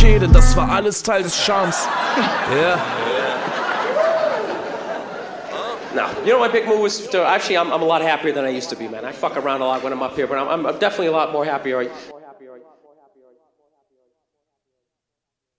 okay, denn das war alles Teil des Charmes. Ja. No, you know, my big move was to, actually, I'm a lot happier than I used to be, man. I fuck around a lot when I'm up here, but I'm definitely a lot more happier